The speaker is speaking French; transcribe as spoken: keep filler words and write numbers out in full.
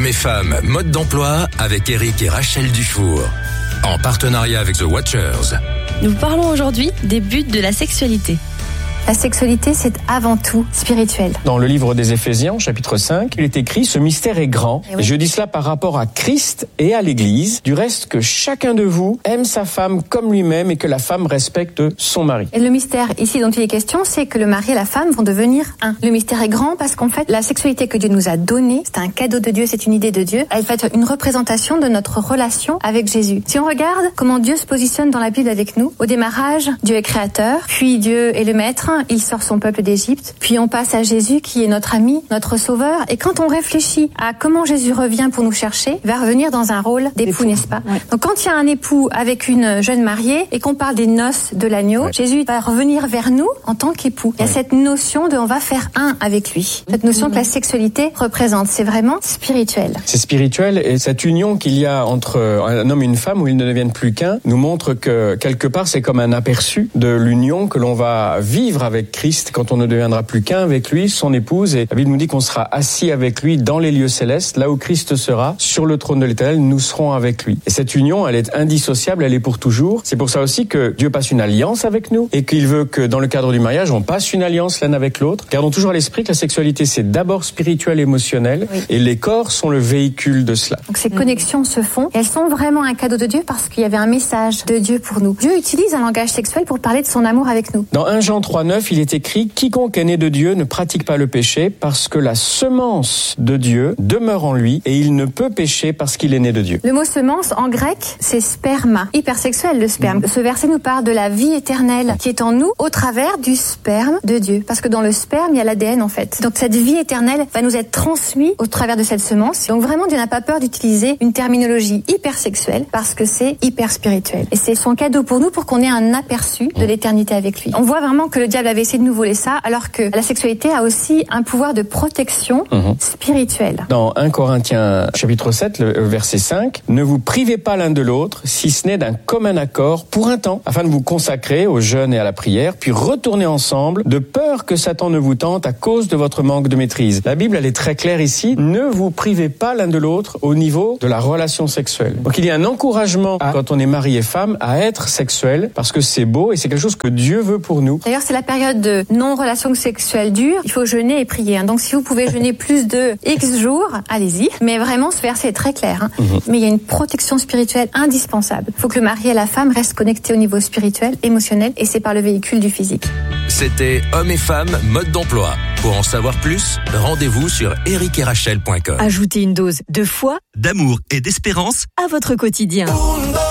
Hommes et femmes, mode d'emploi avec Eric et Rachel Dufour. En partenariat avec The Watchers. Nous parlons aujourd'hui des buts de la sexualité. La sexualité, c'est avant tout spirituel. Dans le livre des Éphésiens, chapitre cinq, il est écrit « Ce mystère est grand ». Et oui. Et je dis cela par rapport à Christ et à l'Église. Du reste, que chacun de vous aime sa femme comme lui-même et que la femme respecte son mari. Et le mystère ici dont il est question, c'est que le mari et la femme vont devenir un. Le mystère est grand parce qu'en fait, la sexualité que Dieu nous a donnée, c'est un cadeau de Dieu, c'est une idée de Dieu. Elle va être une représentation de notre relation avec Jésus. Si on regarde comment Dieu se positionne dans la Bible avec nous, au démarrage, Dieu est créateur, puis Dieu est le maître, il sort son peuple d'Égypte, puis on passe à Jésus qui est notre ami, notre sauveur. Et quand on réfléchit à comment Jésus revient pour nous chercher, il va revenir dans un rôle d'époux, n'est-ce pas? Ouais. Donc quand il y a un époux avec une jeune mariée et qu'on parle des noces de l'agneau, ouais. Jésus va revenir vers nous en tant qu'époux. Ouais. Il y a cette notion de on va faire un avec lui. Cette notion que la sexualité représente, c'est vraiment spirituel. C'est spirituel et cette union qu'il y a entre un homme et une femme où ils ne deviennent plus qu'un nous montre que quelque part c'est comme un aperçu de l'union que l'on va vivre avec Christ quand on ne deviendra plus qu'un avec lui, son épouse. Et la Bible nous dit qu'on sera assis avec lui dans les lieux célestes, là où Christ sera, sur le trône de l'Éternel, nous serons avec lui. Et cette union, elle est indissociable, elle est pour toujours. C'est pour ça aussi que Dieu passe une alliance avec nous et qu'il veut que dans le cadre du mariage, on passe une alliance l'un avec l'autre. Gardons toujours à l'esprit que la sexualité, c'est d'abord spirituel et émotionnel, oui. Et les corps sont le véhicule de cela. Donc ces mmh. connexions se font et elles sont vraiment un cadeau de Dieu parce qu'il y avait un message de Dieu pour nous. Dieu utilise un langage sexuel pour parler de son amour avec nous. Dans premier Jean trois neuf, il est écrit « Quiconque est né de Dieu ne pratique pas le péché parce que la semence de Dieu demeure en lui et il ne peut pécher parce qu'il est né de Dieu. » Le mot semence en grec, c'est sperma, hypersexuel le sperme. Mmh. Ce verset nous parle de la vie éternelle qui est en nous au travers du sperme de Dieu. Parce que dans le sperme, il y a l'A D N en fait. Donc cette vie éternelle va nous être transmise au travers de cette semence. Donc vraiment, Dieu n'a pas peur d'utiliser une terminologie hypersexuelle parce que c'est hyper spirituel. Et c'est son cadeau pour nous pour qu'on ait un aperçu de l'éternité avec lui. On voit vraiment que le diable avait essayé de nous voler ça, alors que la sexualité a aussi un pouvoir de protection mmh. spirituelle. Dans premier Corinthiens chapitre sept, le verset cinq, « Ne vous privez pas l'un de l'autre, si ce n'est d'un commun accord pour un temps, afin de vous consacrer au jeûne et à la prière, puis retourner ensemble, de peur que Satan ne vous tente à cause de votre manque de maîtrise. » La Bible, elle est très claire ici, ne vous privez pas l'un de l'autre au niveau de la relation sexuelle. Donc il y a un encouragement, à, quand on est mari et femme, à être sexuel, parce que c'est beau et c'est quelque chose que Dieu veut pour nous. D'ailleurs, c'est la période de non-relation sexuelle dure, il faut jeûner et prier. Hein. Donc si vous pouvez jeûner plus de X jours, allez-y. Mais vraiment, ce verset est très clair. Hein. Mm-hmm. Mais il y a une protection spirituelle indispensable. Il faut que le mari et la femme restent connectés au niveau spirituel, émotionnel, et c'est par le véhicule du physique. C'était Hommes et femmes, mode d'emploi. Pour en savoir plus, rendez-vous sur eric et rachel point com. Ajoutez une dose de foi, d'amour et d'espérance à votre quotidien.